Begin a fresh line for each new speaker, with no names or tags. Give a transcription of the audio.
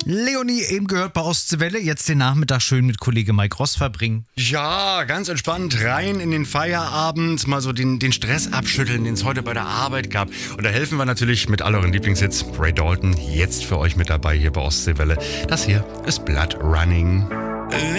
Leonie, eben gehört bei Ostseewelle, jetzt den Nachmittag schön mit Kollege Mike Ross verbringen.
Ja, ganz entspannt rein in den Feierabend, mal so den Stress abschütteln, den es heute bei der Arbeit gab. Und da helfen wir natürlich mit all euren Lieblingshits. Ray Dalton, jetzt für euch mit dabei hier bei Ostseewelle. Das hier ist Blood Running.